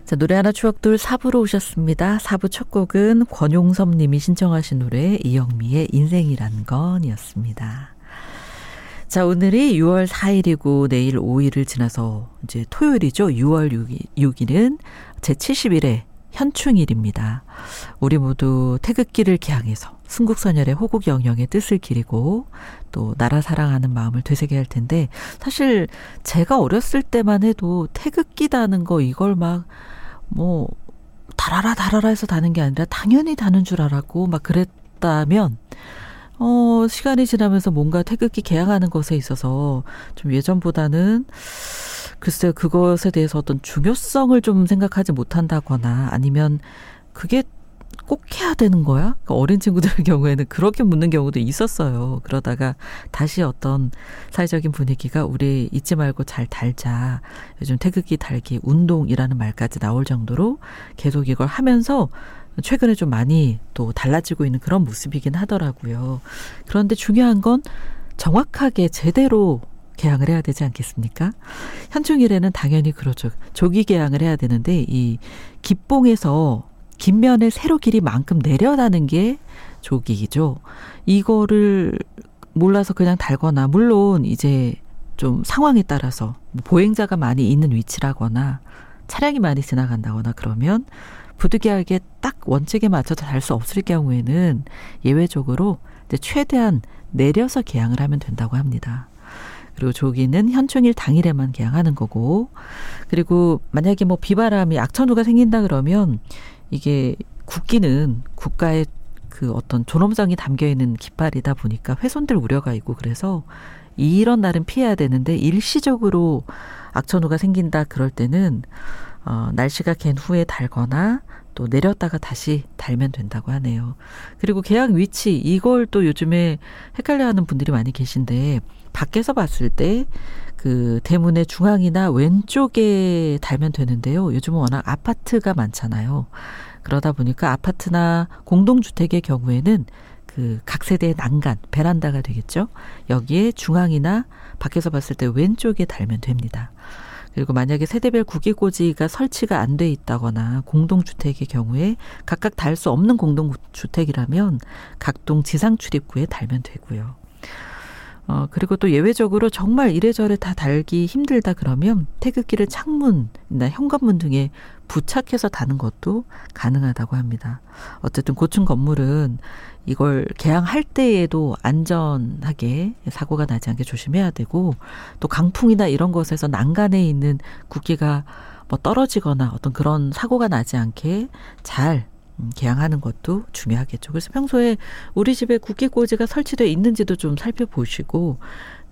자, 노래 하나 추억들 4부로 오셨습니다. 4부 첫 곡은 권용섭 님이 신청하신 노래 이영미의 인생이란 건이었습니다. 자, 오늘이 6월 4일이고 내일 5일을 지나서 이제 토요일이죠. 6월 6일은 제71회 현충일입니다. 우리 모두 태극기를 개항해서 순국선열의 호국영영의 뜻을 기리고 또 나라 사랑하는 마음을 되새겨야 할 텐데, 사실 제가 어렸을 때만 해도 태극기다는 거 이걸 막 뭐 달아라 해서 다는 게 아니라 당연히 다는 줄 알았고 막 그랬다면 시간이 지나면서 뭔가 태극기 개항하는 것에 있어서 좀 예전보다는 글쎄요, 그것에 대해서 어떤 중요성을 좀 생각하지 못한다거나 아니면 그게 꼭 해야 되는 거야? 그러니까 어린 친구들의 경우에는 그렇게 묻는 경우도 있었어요. 그러다가 다시 어떤 사회적인 분위기가 우리 잊지 말고 잘 달자. 요즘 태극기 달기 운동이라는 말까지 나올 정도로 계속 이걸 하면서 최근에 좀 많이 또 달라지고 있는 그런 모습이긴 하더라고요. 그런데 중요한 건 정확하게 제대로 개항을 해야 되지 않겠습니까? 현충일에는 당연히 그렇죠. 조기 개항을 해야 되는데 이 기봉에서 깃면을 세로 길이만큼 내려다는 게 조기이죠. 이거를 몰라서 그냥 달거나, 물론 이제 좀 상황에 따라서 보행자가 많이 있는 위치라거나 차량이 많이 지나간다거나 그러면 부득이하게 딱 원칙에 맞춰서 달 수 없을 경우에는 예외적으로 이제 최대한 내려서 개항을 하면 된다고 합니다. 그리고 조기는 현충일 당일에만 개항하는 거고, 그리고 만약에 뭐 비바람이 악천후가 생긴다 그러면 이게 국기는 국가의 그 어떤 존엄성이 담겨있는 깃발이다 보니까 훼손될 우려가 있고, 그래서 이런 날은 피해야 되는데 일시적으로 악천후가 생긴다 그럴 때는 날씨가 갠 후에 달거나 또 내렸다가 다시 달면 된다고 하네요. 그리고 개항 위치, 이걸 또 요즘에 헷갈려하는 분들이 많이 계신데, 밖에서 봤을 때 그 대문의 중앙이나 왼쪽에 달면 되는데요. 요즘은 워낙 아파트가 많잖아요. 그러다 보니까 아파트나 공동주택의 경우에는 그 각 세대의 난간, 베란다가 되겠죠. 여기에 중앙이나 밖에서 봤을 때 왼쪽에 달면 됩니다. 그리고 만약에 세대별 국기꽂이가 설치가 안 돼 있다거나 공동주택의 경우에 각각 달 수 없는 공동주택이라면 각동 지상 출입구에 달면 되고요. 그리고 또 예외적으로 정말 이래저래 다 달기 힘들다 그러면 태극기를 창문이나 현관문 등에 부착해서 다는 것도 가능하다고 합니다. 어쨌든 고층 건물은 이걸 개항할 때에도 안전하게 사고가 나지 않게 조심해야 되고, 또 강풍이나 이런 것에서 난간에 있는 국기가 뭐 떨어지거나 어떤 그런 사고가 나지 않게 잘 개항하는 것도 중요하겠죠. 그래서 평소에 우리 집에 국기꽂이가 설치되어 있는지도 좀 살펴보시고,